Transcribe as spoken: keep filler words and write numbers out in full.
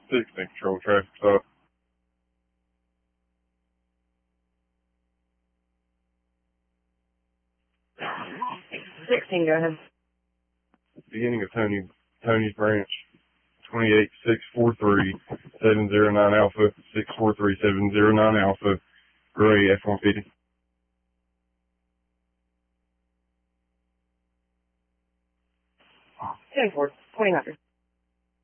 sixteen, control traffic stop. sixteen, go ahead. Beginning of Tony, Tony's branch, twenty-eight six four three seven zero nine Alpha, six four three seven zero nine Alpha, gray F one fifty. ten four, twenty hundred.